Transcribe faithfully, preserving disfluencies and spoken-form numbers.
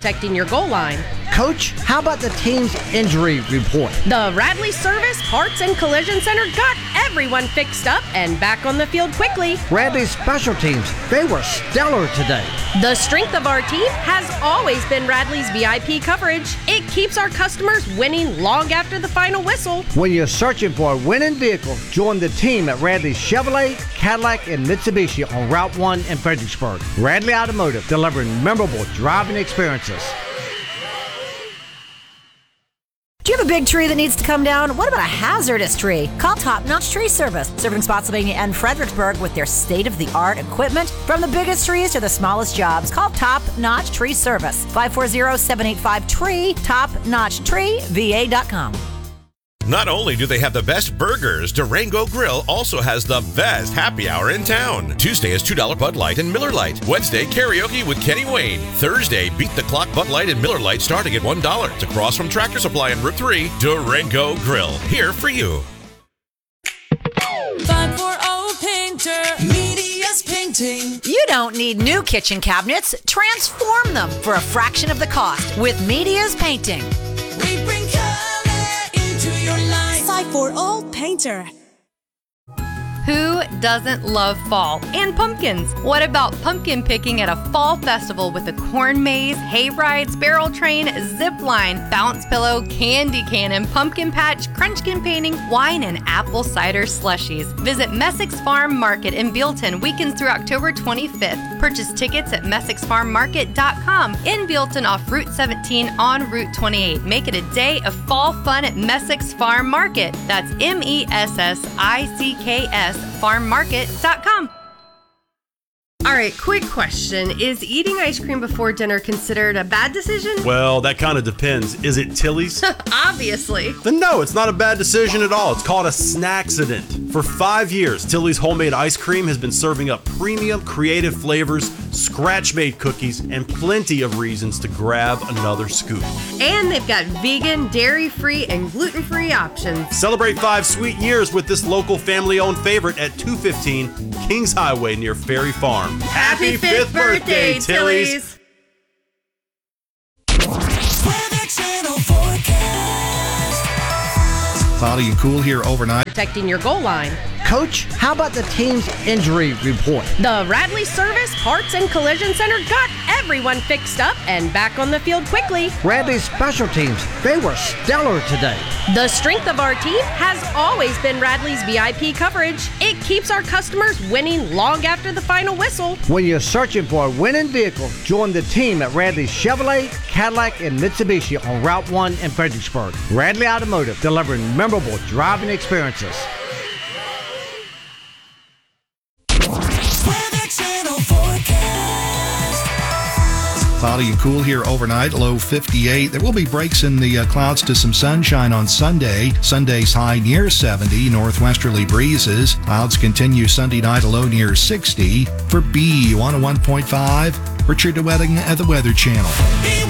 protecting your goal line. Coach, how about the team's injury report? The Radley Service Parts and Collision Center got everyone fixed up and back on the field quickly. Radley's special teams, they were stellar today. The strength of our team has always been Radley's V I P coverage. It keeps our customers winning long after the final whistle. When you're searching for a winning vehicle, join the team at Radley Chevrolet, Cadillac, and Mitsubishi on Route one in Fredericksburg. Radley Automotive, delivering memorable driving experiences. Do you have a big tree that needs to come down? What about a hazardous tree? Call Top Notch Tree Service, serving Spotsylvania and Fredericksburg with their state-of-the-art equipment. From the biggest trees to the smallest jobs, call Top Notch Tree Service, five four zero, seven eight five, T R E E, top notch tree v a dot com. Not only do they have the best burgers, Durango Grill also has the best happy hour in town. Tuesday is two dollars Bud Light and Miller Lite. Wednesday, karaoke with Kenny Wayne. Thursday, Beat the Clock Bud Light and Miller Lite starting at one dollar. It's across from Tractor Supply on Route three. Durango Grill, here for you. five forty Painter, Media's Painting. You don't need new kitchen cabinets. Transform them for a fraction of the cost with Media's Painting. We bring color into your life. five forty Painter. Who doesn't love fall and pumpkins? What about pumpkin picking at a fall festival with a corn maze, hay rides, barrel train, zip line, bounce pillow, candy cannon, pumpkin patch, crunchkin painting, wine, and apple cider slushies? Visit Messick's Farm Market in Bealton weekends through October twenty-fifth. Purchase tickets at messicks farm market dot com in Bealton off Route seventeen on Route twenty-eight. Make it a day of fall fun at Messick's Farm Market. That's M E S S I C K S farm market dot com. All right, quick question. Is eating ice cream before dinner considered a bad decision? Well, that kind of depends. Is it Tilly's? Obviously. Then no, it's not a bad decision at all. It's called a snacksident. For five years, Tilly's homemade ice cream has been serving up premium, creative flavors, scratch-made cookies, and plenty of reasons to grab another scoop. And they've got vegan, dairy-free, and gluten-free options. Celebrate five sweet years with this local family-owned favorite at two fifteen Kings Highway near Ferry Farm. Happy fifth birthday, Tilly's! Weather Channel forecast. Cloudy and cool here overnight. Protecting your goal line. Coach, how about the team's injury report? The Radley Service Parts and Collision Center got everyone fixed up and back on the field quickly. Radley's special teams, they were stellar today. The strength of our team has always been Radley's V I P coverage. It keeps our customers winning long after the final whistle. When you're searching for a winning vehicle, join the team at Radley Chevrolet, Cadillac, and Mitsubishi on Route one in Fredericksburg. Radley Automotive, delivering memorable driving experiences. Weather Channel forecast. Cloudy and cool here overnight, low fifty-eight. There will be breaks in the uh, clouds to some sunshine on Sunday. Sunday's high near seventy, northwesterly breezes. Clouds continue Sunday night, a low near sixty. For B one oh one point five, Richard DeWetting at the Weather Channel.